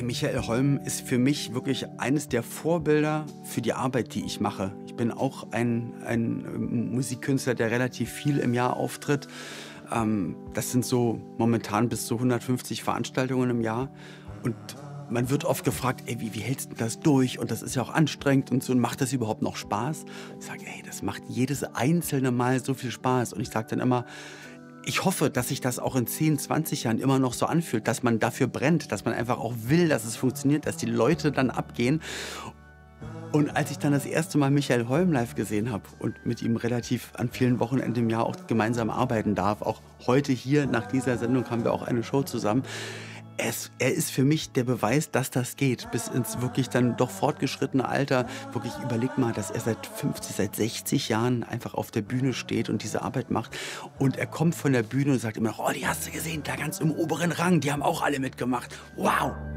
Michael Holm ist für mich wirklich eines der Vorbilder für die Arbeit, die ich mache. Ich bin auch ein Musikkünstler, der relativ viel im Jahr auftritt. Das sind so momentan bis zu 150 Veranstaltungen im Jahr. Und man wird oft gefragt, ey, wie hältst du das durch? Und das ist ja auch anstrengend und so. Und macht das überhaupt noch Spaß? Ich sage, ey, das macht jedes einzelne Mal so viel Spaß. Und ich sage dann immer, ich hoffe, dass sich das auch in 10, 20 Jahren immer noch so anfühlt, dass man dafür brennt, dass man einfach auch will, dass es funktioniert, dass die Leute dann abgehen. Und als ich dann das erste Mal Michael Holm live gesehen habe und mit ihm relativ an vielen Wochenenden im Jahr auch gemeinsam arbeiten darf, auch heute hier nach dieser Sendung haben wir auch eine Show zusammen, er ist für mich der Beweis, dass das geht, bis ins wirklich dann doch fortgeschrittene Alter. Wirklich überleg mal, dass er seit 50, seit 60 Jahren einfach auf der Bühne steht und diese Arbeit macht. Und er kommt von der Bühne und sagt immer noch, oh, die hast du gesehen, da ganz im oberen Rang, die haben auch alle mitgemacht. Wow!